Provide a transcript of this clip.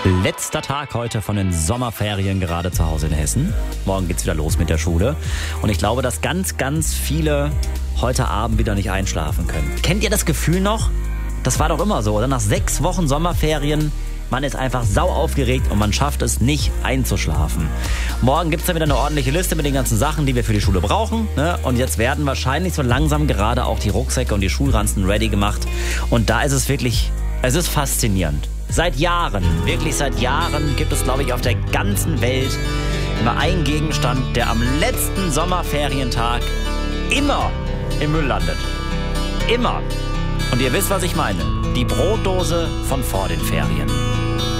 Letzter Tag heute von den Sommerferien gerade zu Hause in Hessen. Morgen geht's wieder los mit der Schule. Und ich glaube, dass ganz, ganz viele heute Abend wieder nicht einschlafen können. Kennt ihr das Gefühl noch? Das war doch immer so, oder? Nach 6 Wochen Sommerferien, man ist einfach sau aufgeregt und man schafft es nicht einzuschlafen. Morgen gibt's dann wieder eine ordentliche Liste mit den ganzen Sachen, die wir für die Schule brauchen. Ne? Und jetzt werden wahrscheinlich so langsam gerade auch die Rucksäcke und die Schulranzen ready gemacht. Und da ist es wirklich, es ist faszinierend. Seit Jahren, wirklich seit Jahren gibt es, glaube ich, auf der ganzen Welt immer einen Gegenstand, der am letzten Sommerferientag immer im Müll landet. Immer. Und ihr wisst, was ich meine. Die Brotdose von vor den Ferien.